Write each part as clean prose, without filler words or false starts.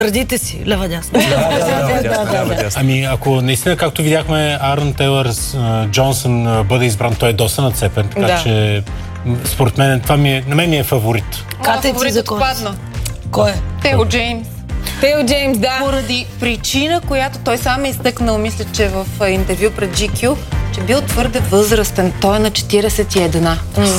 Гърдите си, лева-дясно. Ами, ако наистина, както видяхме, Арон Тейлър Джонсън бъде избран, той е доста нацепен, така че според мен това на мен ми е фаворит. Фаворит отпадна. Кой е? Тео Джеймс. Тео Джеймс, да. Поради причина, която той сам е изтъкнал, мисля, че в интервю пред GQ, че бил твърде възрастен. Той е на 41.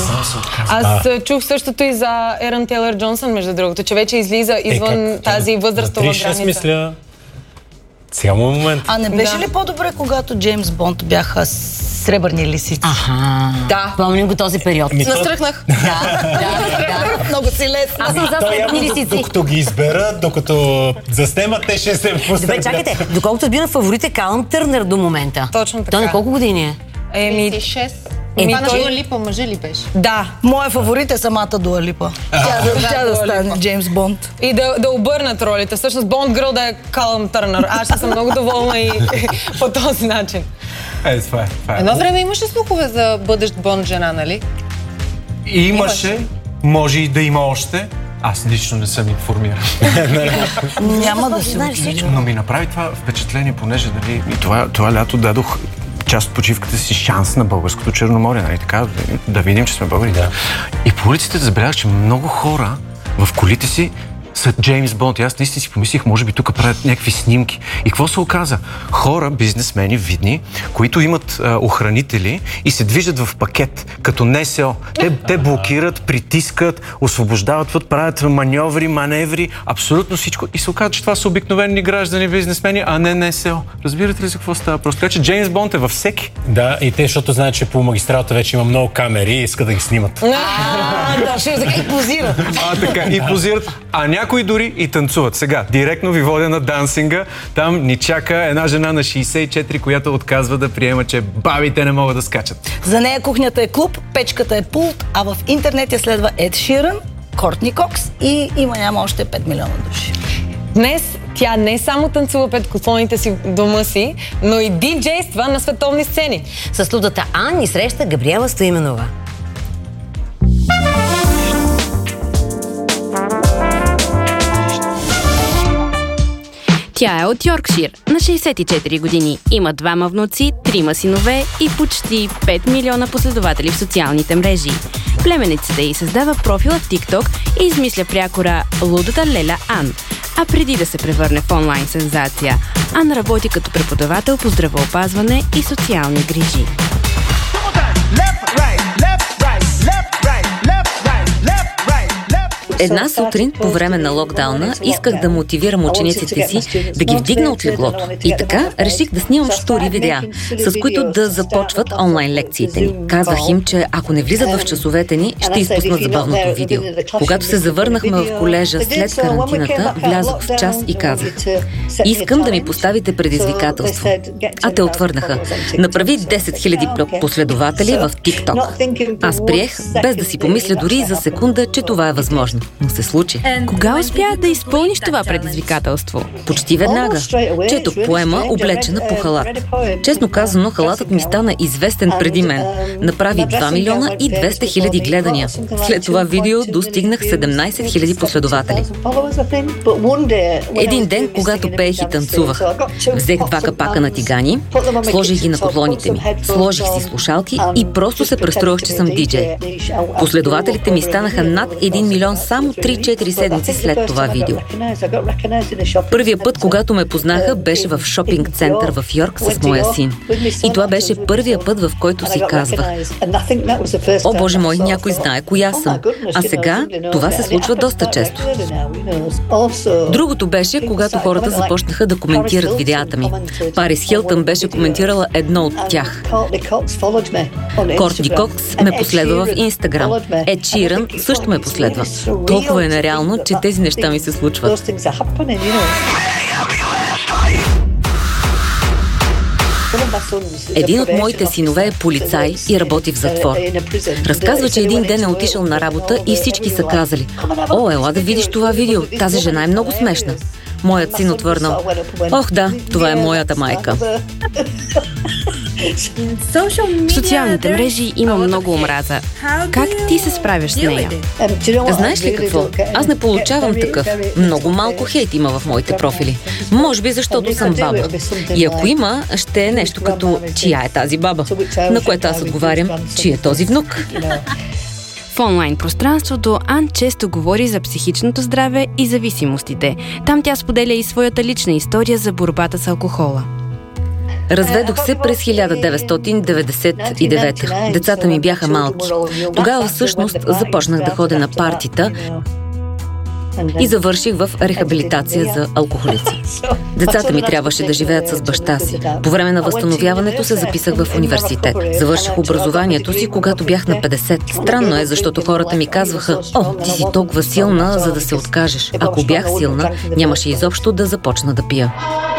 Аз чух същото и за Ерън Тейлър Джонсън, между другото, че вече излиза извън тази възрастова граница. Мисля, сега му е момент. А не беше ли по-добре, когато Джеймс Бонд бяха сребърни лисици? Да. Помним го този период. Настръхнах. Да. Много си лесно. Аз съм за сребърни лисици. Докато ги изберат, докато заснемат, те ще се посърдят. Добре, чакайте. Доколкото би на фаворите Калъм Търнер до момента. Точно така. Той на колко години е? 36. Това на Дуа Липа мъжа ли беше? Да. Моя фаворит е самата Дуа Липа. Тя да стане Джеймс Бонд. И да обърнат ролите. Всъщност Бонд Гърл да е Калъм Търнър. Аз ще съм много доволна и по този начин. Това е. Едно време имаше слухове за бъдещ Бонд жена, нали? Имаше, може и да има още. Аз лично не съм информиран. Няма да се учи. Но ми направи това впечатление, понеже това лято дадох част от почивката си шанс на българското Черноморие, нали така, да видим, че сме българи. Да. И по улиците забелязах, че много хора в колите си са Джеймс Бонд. И аз наистина си помислих, може би тук правят някакви снимки. И какво се оказа? Хора, бизнесмени, видни, които имат охранители и се движат в пакет, като НСО. Те блокират, притискат, освобождават, правят маневри, абсолютно всичко. И се оказа, че това са обикновени граждани, бизнесмени, а не НСО. Разбирате ли за какво става? Просто така, че Джеймс Бонд е във всеки. Да, и те, защото знаят, че по магистралата вече има много камери и искат да ги снимат. Да, ще и позират. Така, и позират. А някои дори и танцуват. Сега, директно ви водя на дансинга. Там ни чака една жена на 64, която отказва да приема, че бабите не могат да скачат. За нея кухнята е клуб, печката е пулт, а в интернет я следва Ед Ширън, Кортни Кокс и няма още 5 милиона души. Днес тя не само танцува пред котлоните си дома си, но и диджейства на световни сцени. С лудата Ан ни среща Габриела Стоименова. Тя е от Йоркшир, на 64 години. Има 2 внуци, 3 синове и почти 5 милиона последователи в социалните мрежи. Племеницата й създава профил в TikTok и измисля прякора лудата Леля Ан. А преди да се превърне в онлайн сензация, Ан работи като преподавател по здравеопазване и социални грижи. Една сутрин по време на локдауна исках да мотивирам учениците си да ги вдигна от леглото. И така реших да снимам штури видеа, с които да започват онлайн лекциите ни. Казвах им, че ако не влизат в часовете ни, ще изпуснат забавното видео. Когато се завърнахме в колежа след карантината, влязох в час и казах: искам да ми поставите предизвикателство. А те отвърнаха: направи 10 000 последователи в TikTok. Аз приех, без да си помисля дори за секунда, че това е възможно. Но се случи. Кога успя да изпълниш това предизвикателство? Почти веднага. Четох поема, облечена по халат. Честно казано, халатът ми стана известен преди мен. Направи 2 милиона и 200 хиляди гледания. След това видео достигнах 17 хиляди последователи. Един ден, когато пеех и танцувах, взех 2 капака на тигани, сложих ги на котлоните ми, сложих си слушалки и просто се престроих, че съм диджей. Последователите ми станаха над 1 милион само 3-4 седмици след това видео. Първият път, когато ме познаха, беше в шопинг център в Йорк с моя син. И това беше първият път, в който си казвах: о, Боже мой, някой знае коя съм. А сега това се случва доста често. Другото беше, когато хората започнаха да коментират видеята ми. Парис Хилтън беше коментирала едно от тях. Кортни Кокс ме последва в Инстаграм. Ед Ширън също ме последва. Толкова е нереално, че тези неща ми се случват. Един от моите синове е полицай и работи в затвор. Разказва, че един ден е отишъл на работа и всички са казали: о, ела да видиш това видео, тази жена е много смешна. Моят син отвърнал: ох да, това е моята майка. В социалните мрежи има много омраза. Как ти се справяш с нея? Знаеш ли какво? Аз не получавам такъв. Много малко хейт има в моите профили. Може би защото съм баба. И ако има, ще е нещо като чия е тази баба, на което аз отговарям, чи е този внук. В онлайн пространството Ан често говори за психичното здраве и зависимостите. Там тя споделя и своята лична история за борбата с алкохола. Разведох се през 1999. Децата ми бяха малки. Тогава всъщност започнах да ходя на партита и завърших в рехабилитация за алкохолици. Децата ми трябваше да живеят с баща си. По време на възстановяването се записах в университет. Завърших образованието си, когато бях на 50. Странно е, защото хората ми казваха: "О, ти си толкова силна, за да се откажеш." Ако бях силна, нямаше изобщо да започна да пия.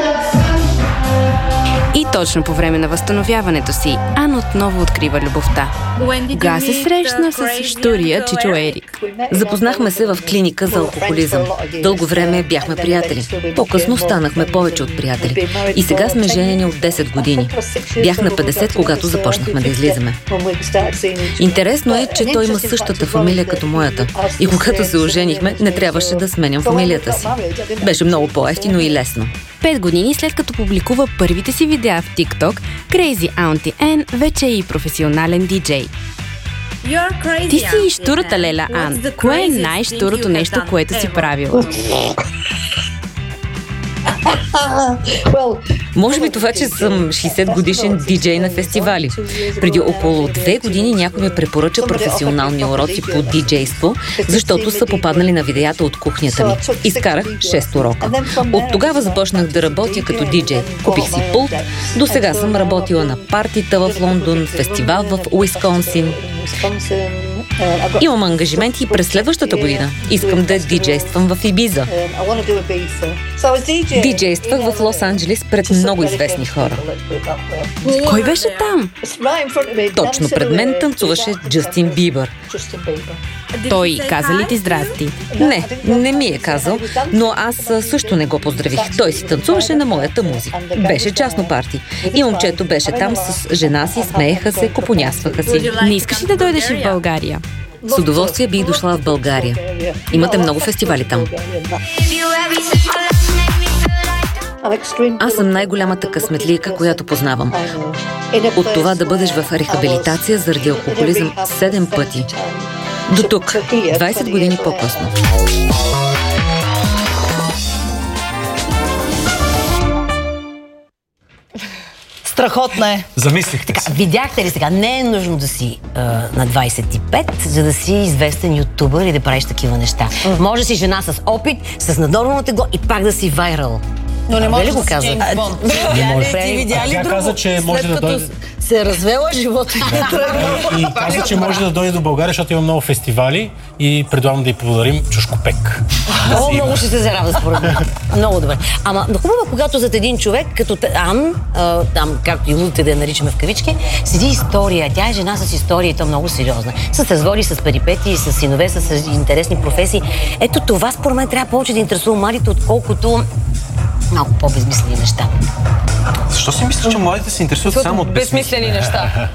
И точно по време на възстановяването си, Ан отново открива любовта. Кога се срещна с щурия чичо Ерик? Запознахме се в клиника за алкохолизъм. Дълго време бяхме приятели. По-късно станахме повече от приятели. И сега сме женени от 10 години. Бях на 50, когато започнахме да излизаме. Интересно е, че той има същата фамилия като моята. И когато се оженихме, не трябваше да сменям фамилията си. Беше много по-евтино и лесно. 5 години след като публикува първите си видеа в TikTok, Crazy Auntie Ann вече е и професионален диджей. Ти си щурата, леля Ан. Кое е най-щурото нещо, което си правила? Може би това, че съм 60 годишен диджей на фестивали. Преди около 2 години някой ме препоръча професионални уроци по диджейство, защото са попаднали на видеята от кухнята ми. Изкарах 6 урока. От тогава започнах да работя като диджей. Купих си пулт. До сега съм работила на партита в Лондон, фестивал в Уисконсин. Имам ангажименти и през следващата година. Искам да диджействам в Ибиза. Диджействах в Лос-Анджелис пред много известни хора. Кой беше там? Точно пред мен танцуваше Джастин Бибър. Той каза ли ти здрасти? Не ми е казал, но аз също не го поздравих. Той си танцуваше на моята музика. Беше частно парти. И момчето беше там с жена си, смееха се, купонясваха си. Не искаш ли да дойдеш в България? С удоволствие бих дошла в България. Имате много фестивали там. Аз съм най-голямата късметлийка, която познавам. От това да бъдеш в рехабилитация заради алкохолизъм 7 пъти. До тук, 20 години по-късно. Страхотна е. Замислихте се. Видяхте ли сега? Не е нужно да си на 25, за да си известен ютубър и да правиш такива неща. Може да си жена с опит, с наднормално тегло и пак да си вайрал. Но не може да го каза. Ти видя ли друго? Каза, че може да дойде... се е развела живота и каза, че може да дойде до България, защото има много фестивали и предлагам да й подарим чушкопек. Много ще се зарадва според мен. Много добре. Ама хубаво, когато зад един човек, като Ан, там, както и лудите да я наричаме в кавички, седи история. Тя е жена с история и то много сериозна. С разводи, с перипетии, с синове, с интересни професии. Ето това според мен трябва повече да интересува младите, отколкото малко по-безмислени неща. Защо си мисля, че младите се интересуват само от безсмислени неща?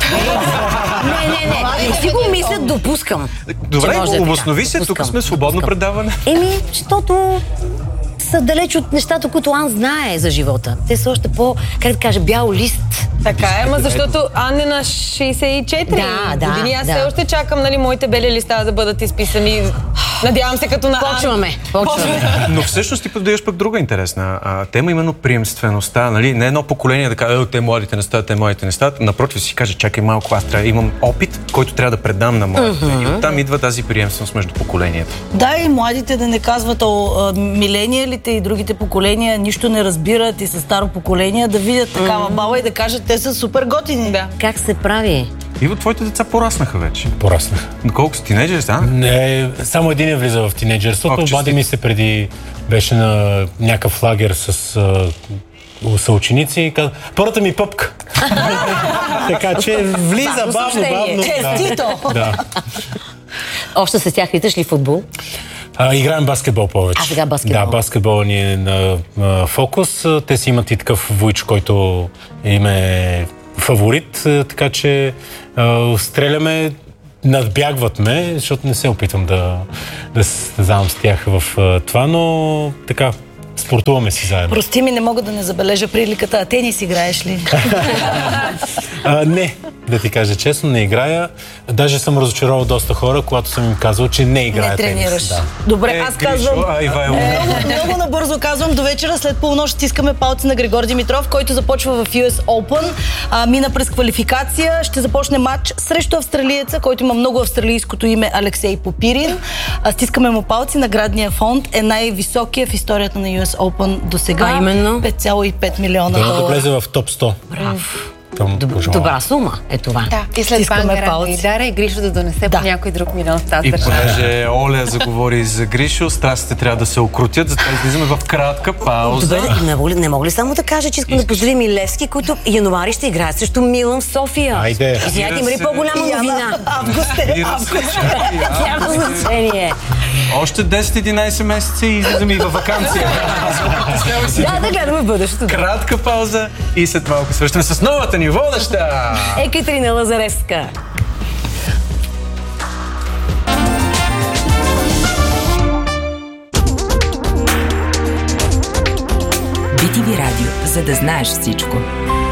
Не си го мислят, допускам. Добре, обоснови се, тук сме свободно предаване. Защото са далеч от нещата, които Ан знае за живота. Те са още по, как да кажа, бял лист. Така е, ама защото Ан е на 64 години. Аз все още чакам, нали, моите бели листа да бъдат изписани. Надявам се като на Ан. Почваме. Но всъщност ти поддаеш пък друга интересна тема, именно приемствеността. Нали? Не едно поколение да каже, те младите не стават, те младите не стават. Напротив си каже, чакай малко, аз имам опит, който трябва да предам на младите. И оттам идва тази приемственост между поколенията. Да, и младите да не казват, милениалите и другите поколения нищо не разбират и са старо поколение, да видят такава баба и да кажат, те са супер готини. Да. Как се прави? Иво, твоите деца пораснаха вече. Пораснаха. Колко са тинейджери, да? Не, само един е влиза в тинейджерството. Бади ми се преди беше на някакъв лагер с съученици и каза, първата ми пъпка. Така че влиза бавно. Честито! Да. Още с тях виждаш ли футбол? Играем баскетбол повече. Сега баскетбол. Да, баскетбол ни е на фокус. Те си имат и такъв вуйч, който им е фаворит, така че стреляме, надбягват ме, защото не се опитвам да състезавам с тях в това, но така, спортуваме си заедно. Прости ми, не мога да не забележа приликата. А тенис играеш ли? Не, да ти кажа честно, не играя. Даже съм разочаровал доста хора, когато съм им казал, че не играя тенис. Не тренираш. Да. Добре, аз казвам... много набързо казвам, до вечера след полунощ стискаме палци на Григор Димитров, който започва в US Open. Мина през квалификация. Ще започне матч срещу австралиеца, който има много австралийското име Алексей Попирин. Стискаме му палци. Наградния фонд е най-високия в историята на US Open до сега. Именно 5,5 милиона долара. Да влезе в топ 100. Браво. Добра сума е това. Да, и след Бангара и Дара и Гришо да донесе по някой друг милион в тази държава. И понеже Оля заговори за Гришо, страстите трябва да се окрутят, затова излизаме в кратка пауза. Добре, не мога ли само да кажа, че искам да поздравим и Левски, които януари ще играят срещу Милан в София. Айде. Извинявайте, има ли по-голяма новина? Август е. Няма значение. Още 10-11 месеца и излизаме и във ваканция. Да гледаме бъдещето. Кратка пауза и след малко свършваме с новата ни водеща. Екатерина Лазаревска. BTV Радио, за да знаеш всичко.